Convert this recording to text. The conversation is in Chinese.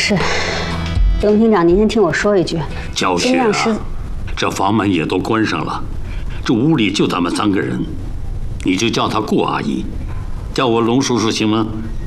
是，龙厅长，您先听我说一句。 焦雪啊，这房门也都关上了，这屋里就咱们3个人，你就叫她顾阿姨，叫我龙叔叔行吗？